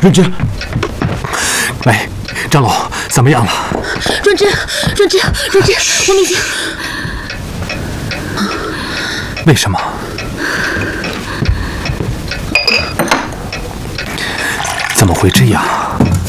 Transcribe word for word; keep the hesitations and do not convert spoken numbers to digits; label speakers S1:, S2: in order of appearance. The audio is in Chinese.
S1: 润之，喂，张龙怎么样了？
S2: 润之，润之，润之，我们已经……
S1: 为什么？怎么会这样？